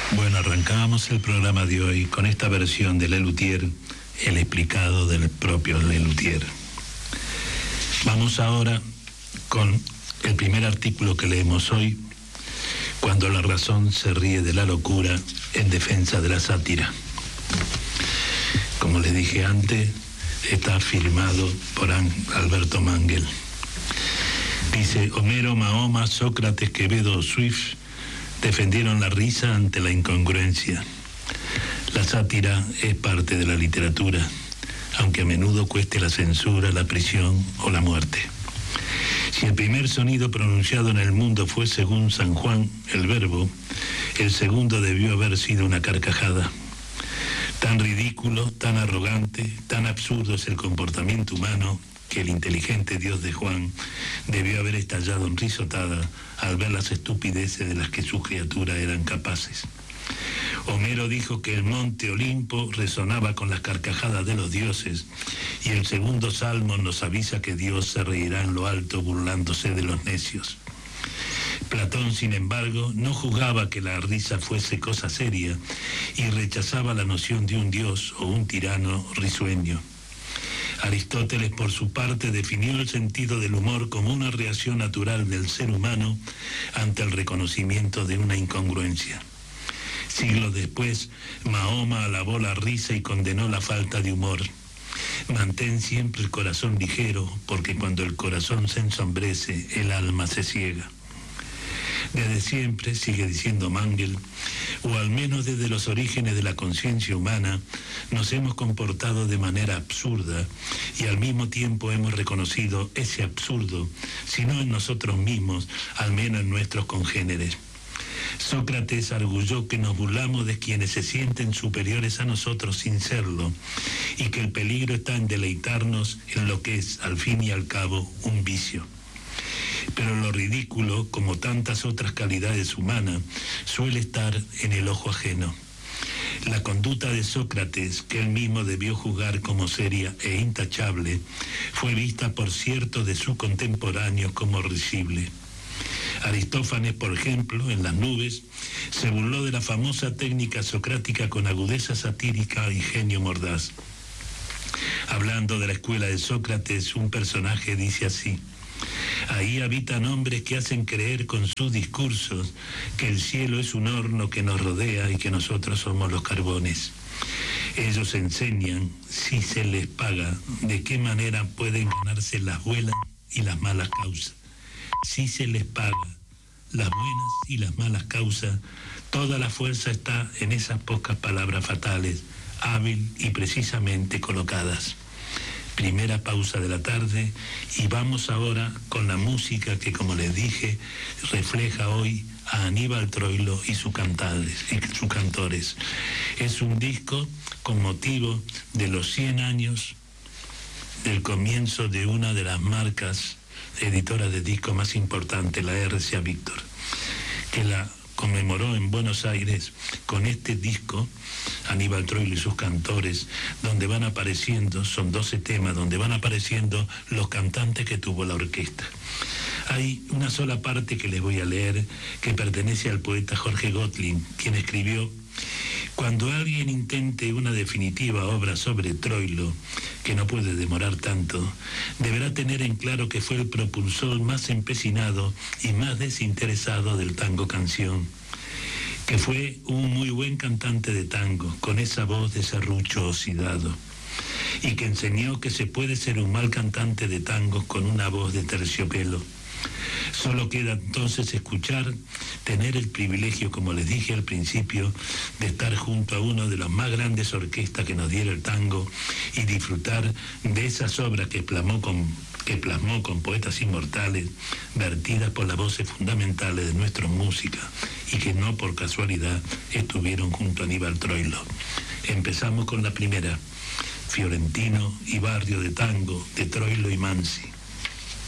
Bueno, arrancábamos el programa de hoy con esta versión de Lelutier, el explicado del propio Lelutier. Vamos ahora con el primer artículo que leemos hoy, cuando la razón se ríe de la locura en defensa de la sátira. Como les dije antes, está firmado por Alberto Mangel. Dice: Homero, Mahoma, Sócrates, Quevedo, Swift defendieron la risa ante la incongruencia. La sátira es parte de la literatura, aunque a menudo cueste la censura, la prisión o la muerte. Si el primer sonido pronunciado en el mundo fue, según San Juan, el verbo, el segundo debió haber sido una carcajada. Tan ridículo, tan arrogante, tan absurdo es el comportamiento humano que el inteligente Dios de Juan debió haber estallado en risotada al ver las estupideces de las que sus criaturas eran capaces. Homero dijo que el monte Olimpo resonaba con las carcajadas de los dioses, y el segundo salmo nos avisa que Dios se reirá en lo alto burlándose de los necios. Platón, sin embargo, no juzgaba que la risa fuese cosa seria y rechazaba la noción de un dios o un tirano risueño. Aristóteles, por su parte, definió el sentido del humor como una reacción natural del ser humano ante el reconocimiento de una incongruencia. Siglos después, Mahoma alabó la risa y condenó la falta de humor. Mantén siempre el corazón ligero, porque cuando el corazón se ensombrece, el alma se ciega. Desde siempre, sigue diciendo Mangel, o al menos desde los orígenes de la conciencia humana, nos hemos comportado de manera absurda y al mismo tiempo hemos reconocido ese absurdo, si no en nosotros mismos, al menos en nuestros congéneres. Sócrates arguyó que nos burlamos de quienes se sienten superiores a nosotros sin serlo, y que el peligro está en deleitarnos en lo que es, al fin y al cabo, un vicio. Pero lo ridículo, como tantas otras calidades humanas, suele estar en el ojo ajeno. La conducta de Sócrates, que él mismo debió juzgar como seria e intachable, fue vista por ciertos de sus contemporáneos como risible. Aristófanes, por ejemplo, en Las nubes, se burló de la famosa técnica socrática con agudeza satírica y genio mordaz. Hablando de la escuela de Sócrates, un personaje dice así: ahí habitan hombres que hacen creer con sus discursos que el cielo es un horno que nos rodea y que nosotros somos los carbones. Ellos enseñan, si se les paga, de qué manera pueden ganarse las buenas y las malas causas. Si se les paga las buenas y las malas causas, toda la fuerza está en esas pocas palabras fatales, hábil y precisamente colocadas. Primera pausa de la tarde y vamos ahora con la música que, como les dije, refleja hoy a Aníbal Troilo y sus cantores. Es un disco con motivo de los 100 años del comienzo de una de las marcas editoras de disco más importantes, la RCA Víctor, que la conmemoró en Buenos Aires con este disco, Aníbal Troilo y sus cantores, donde van apareciendo, son 12 temas, donde van apareciendo los cantantes que tuvo la orquesta. Hay una sola parte que les voy a leer, que pertenece al poeta Jorge Gottlieb, quien escribió: cuando alguien intente una definitiva obra sobre Troilo, que no puede demorar tanto, deberá tener en claro que fue el propulsor más empecinado y más desinteresado del tango canción, que fue un muy buen cantante de tango, con esa voz de serrucho oxidado, y que enseñó que se puede ser un mal cantante de tango con una voz de terciopelo. Solo queda entonces escuchar, tener el privilegio, como les dije al principio, de estar junto a una de las más grandes orquestas que nos diera el tango y disfrutar de esas obras que plasmó con poetas inmortales, vertidas por las voces fundamentales de nuestra música y que no por casualidad estuvieron junto a Aníbal Troilo. Empezamos con la primera, Fiorentino y Barrio de Tango, de Troilo y Mansi.